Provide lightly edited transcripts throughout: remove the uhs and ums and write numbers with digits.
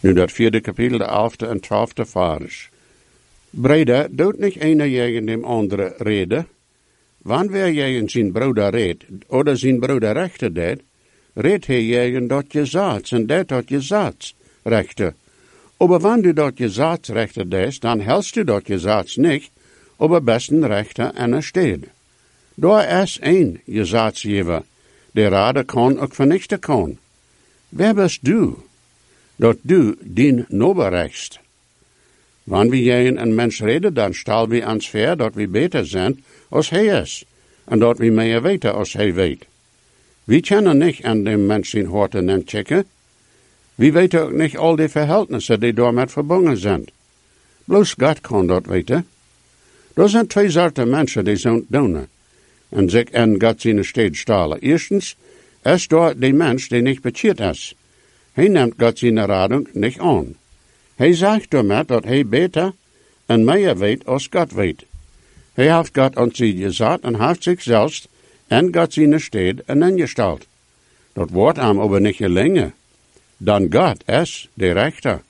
Nu dat 4e kapitel, de 11e en 12e vers. Breder, doet niet ene tegen dem andere reden. Wanneer jij zijn broeder redt, oder zijn broeder rechter deed, redt hij tegen dat je zaad, en dat je zaad rechter. Aber wanneer du dat je zaad rechter deed, dan helst du dat je zaad niet, aber besten rechter en een steed. Daar is één je zaadsgever, die raden kan ook vernichten kan. Wer bist du, dat du dien noberrechtst? Wanneer jij een mens reden, dan stel we ons voor dat we beter zijn als hij is, en dat we meer weten als hij weet. We kennen niet aan dem mens zijn horten en checken. We weten ook niet al die verhältnissen die daarmee verbonden zijn. Bloos God kan dat weten. Er zijn twee soorten mensen die zo doen, en zich in God zijn steed stalen. Eerstens is daar die mens die niet bekeerd is. Hij neemt God zijn radung niet aan. Hij zegt daarmee dat hij beter en meer weet als God weet. Hij heeft God aan zich gezet en heeft zichzelf en God zijn steed en ingesteld. Dat wordt hem aber niet gelingen. Dan God is de rechter.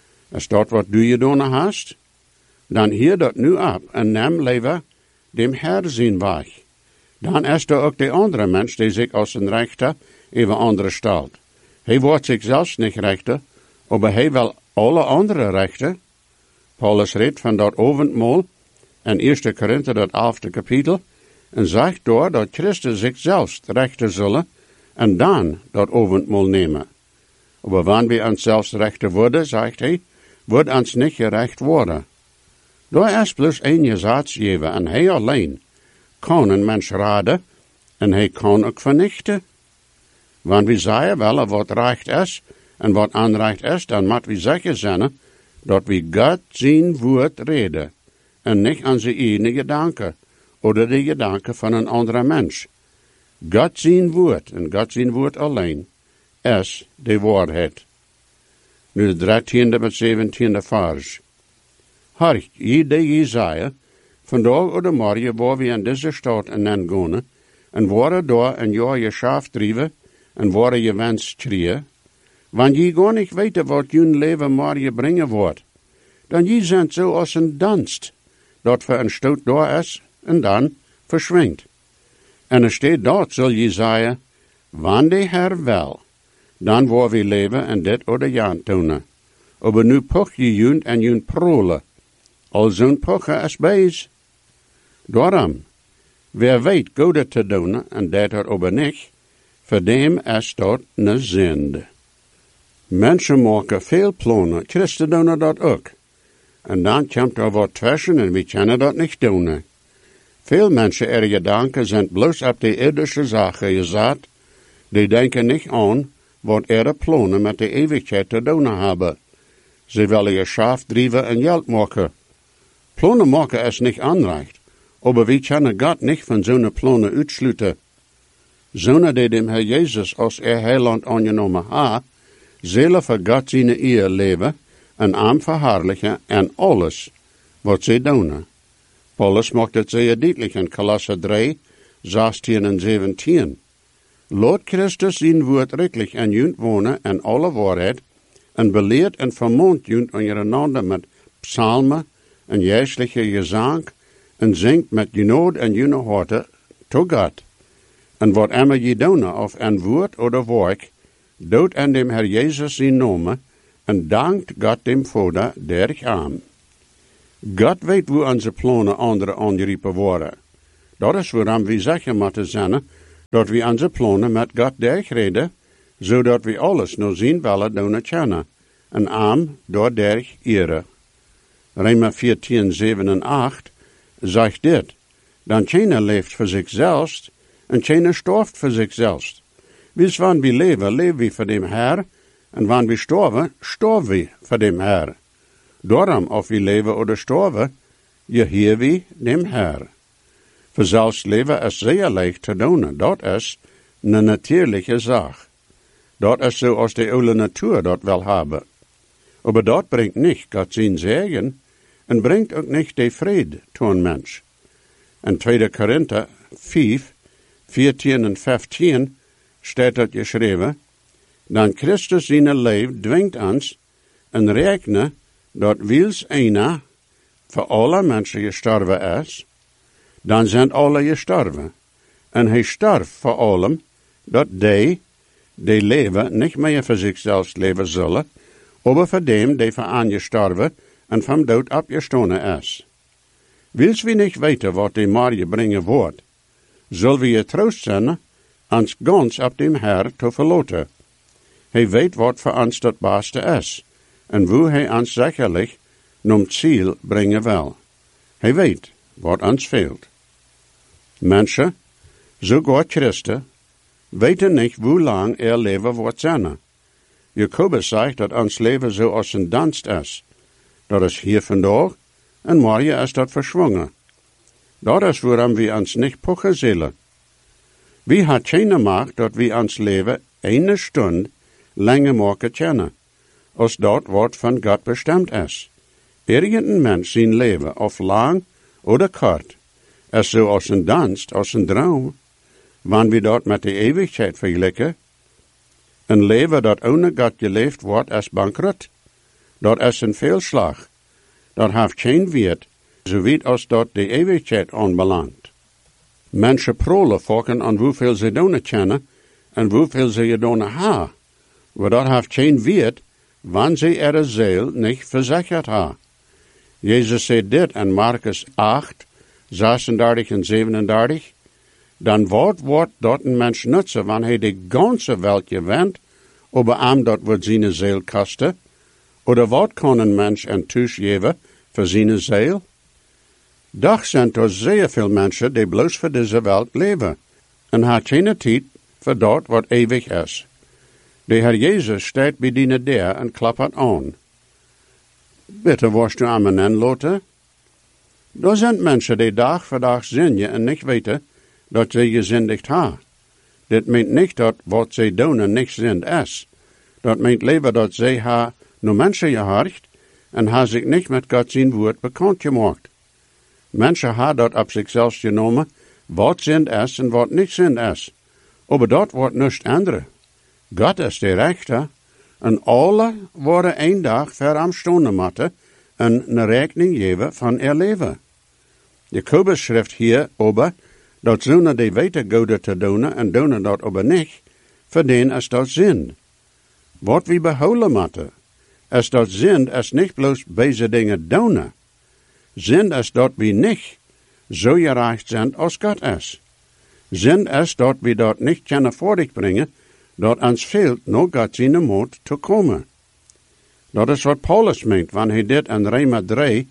Is dat wat du gedaan hast? Dan hier dat nu op en neem liever dem Herr zijn weg. Dan is er ook de andere mens die zich als een rechter even andere stelt. Hij wordt zichzelf niet rechter, maar hij wil alle andere rechten. Paulus redt van dat avondmaal in 1 Korinther dat 11e kapitel en zegt door dat Christus zichzelf rechten zullen en dan dat avondmaal nemen. Maar wanneer we ons zelfs rechter worden, zegt hij, wordt ons niet gerecht worden. Daar is plus één zaadsgever en hij alleen kan een mens raden en hij kan ook vernichten. Wanneer we zeggen willen wat recht is en wat onrecht is, dan moeten we zeggen zijn dat we God zijn woord reden en niet aan zijn eigen gedanken oder de gedanken van een andere mens. God zijn woord en God zijn woord alleen is de waarheid. Nu de 13e met 17e vers. Hark, je die Jesaja, vandaag oder morgen waar we in deze stad en gaan, en waar daar een jaar je schaaf drijven, en waar je wens schreeuwen, want je gar niet weten wat je leven morgen brengen wordt, dan je zijn zo als een danst, dat voor een stoot daar is, en dan verschwindt. En er staat dat, zul je zeggen, wanneer de Herr wel, dan waar we leven en dit oder jaan doen. Aber nu poch je junt en junt prole, al zo'n poche is bees. Daarom, wer weet goede te doen en dat er aber niet, voor dem is dat een zinde. Mensen maken veel plannen, Christen doen dat ook. En dan komt er wat tussen en we kunnen dat niet doen. Veel mensen er gedanken zijn bloos op de irdische zaken gezet, die denken niet aan wat er plannen met de eeuwigheid te doen hebben. Ze willen je schaaf drijven en geld maken. Plannen maken is niet onrecht, aber we kunnen God niet van zo'n plannen uitsluiten. Zonen die dem Herr Jezus als heiland aangenomen ha, zullen voor God zijn eer leven en hem verherrlijken en alles wat ze doen. Paulus maakt het zeer duidelijk in Kolosser 3, 16 en 17. Laat Christus zijn woord redelijk en junt wonen en alle waarheid, en beleerd en vermont junt ondereinander met psalmen en geestelijke gezang, en zingt met genood en june harten tot God. En wat immer je doen, of een woord oder werk, doet aan dem Herr Jezus zijn naam, en dankt God dem Vader derg aan. God weet hoe onze plannen anderen aangeriepen worden. Dat is waarom we zeggen moeten zijn, dat we onze plannen met God derg reden, zodat we alles naar zien willen doen kennen, en aan door derg ere. Römer 14, 7 en 8 zegt dit, dan keiner leeft voor zichzelf, en keiner storft voor zichzelf. Bis wanneer we leven, leven we voor dem Herr, en wanneer we sterven, sterven we voor dem Herr. Daarom, of we leven oder sterven, je heer we dem Herr. Voor zelfs leven is zeer leicht te doen, dat is een natuurlijke zaak. Dat is zoals de oude natuur dat wil hebben. Maar dat brengt niet God zijn zegen, en brengt ook niet de vrede tot een mens. In 2 Korinther 5, 14 en 15 staat dat geschreven, dan Christus zijn leven dwingt ons, en rekenen dat wils einer voor alle mensen gestorven is, dan zijn alle gestorven. En hij starf voor allen, dat die leven niet meer voor zichzelf leven zullen, maar voor dem die voor aangestorven en van dood opgestonen is. Wils we niet weten wat die Marie brengen wordt, zullen we je troost zijn, ons gans op dem Herr te verloten. Hij weet wat voor ons dat beste is, en hoe hij ons zekerlijk nom ziel brengen wil. Hij weet wat ons veelt. Mensen, zo God Christen, weten niet hoe lang leven wordt zijn. Jacobus zegt dat ons leven zo als een dans is. Dat is hier vandaag, en morgen is dat verschwongen. Dat is waarom we ons niet pochen zullen. Wie had geen macht dat we ons leven een stund langer mogen kennen, als dat wat van God bestemd is. Irgendein mens zijn leven, of lang oder kort, is zo als een dans, als een droom, wanneer we dat met de eeuwigheid vergelijken. Een leven dat ohne God geleefd wordt, is bankrot. Dat is een veelslag. Dat heeft geen weet, zowiet als dat de eeuwigheid aanbelangt. Mensen prolen fokken aan hoeveel ze doen kennen en hoeveel ze doen hebben. Maar dat heeft geen weet, wanneer ze er ziel niet verzekerd hebben. Jezus zei dit in Markus 8, 36 en 37. Dan wordt dat een mens nutsen, wanneer hij de ganze wereld gewint, aber hem dat wordt zijn ziel kosten? Oder wat kan een mens een thuis geven voor zijn ziel? Doch zijn er zeer veel mensen die bloos voor deze wereld leven, en had geen tijd voor dat wat eeuwig is. De Heer Jezus staat bij die deur en klappert aan. Bitte worst u amen loten. Er zijn mensen die dag voor dag zinnen en niet weten dat ze gezindigd hebben. Dit meent niet dat wat ze doen niet zin is. Dat meent liever dat ze haar naar mensen gehorcht en haar zich niet met God zijn woord bekend gemaakt. Mensen hebben dat op zichzelf genomen, wat zin is en wat niet zin is. Maar dat wordt niets andere. God is de rechter, en alle worden een dag ver am stonden moeten en een rekening geven van ihr leven. Jacobus schrijft hier over dat zonder die weten goede te doen en doen dat aber niet, verdien is dat zin. Wat we behouden moeten, is dat zin is niet bloos deze dingen doen. Zin is dat we niet zo gerecht zijn als God is. Zin is dat we dat niet kunnen voortbrengen, dat ons veelt nog God zijn moed te komen. Dat is wat Paulus meent, wanneer hij dit in Römer 3,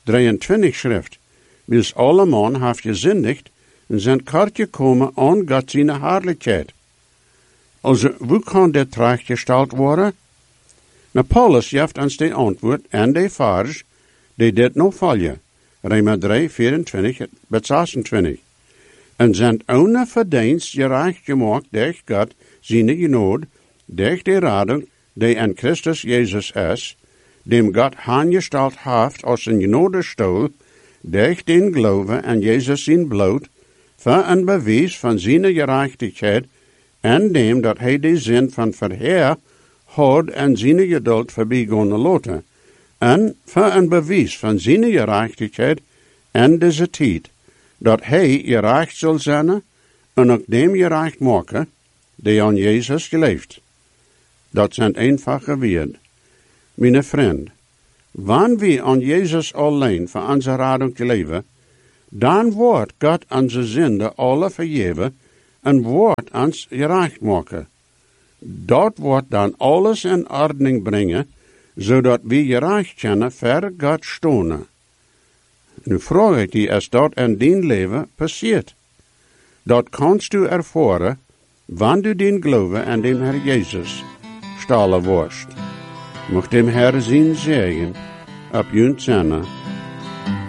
23 schrijft. Wils alle man heeft gezindigd en zijn kort gekomen aan God zijn heerlijkheid. Also, hoe kan dit terechtgesteld worden? Nou, Paulus geeft ons de antwoord en de vers die dit nog volgen. Römer 3, 24 tot 26. En zijn ohne verdienst gerecht gemaakt durch God zijn genade, durch de rading die in Christus Jezus is, dem God aangesteld heeft als een genadestoel, durch den geloven en Jezus zijn bloed, voor een bewijs van zijn gerechtigheid, en dem dat hij de zin van verheer had en zijn geduld voorbijgaan laten, en voor een bewijs van zijn gerechtigheid en deze tijd, dat hij gerecht zal zijn en ook dem gerecht maken, die aan Jezus geleefd. Dat zijn eenvoudige woorden. Mijn vriend, wanneer we aan Jezus alleen voor onze rading leven, dan wordt God onze zinden alle vergeven en wordt ons gerecht maken. Dat wordt dan alles in ordening brengen, zodat we gerecht kunnen voor God stonen. Nu vraag ik je, is dat in dien leven passiert? Dat kannst du ervaren, wanneer du den geloven en dem Herr Jezus stalen worst. Mocht dem Herr zijn zegen op junt zijn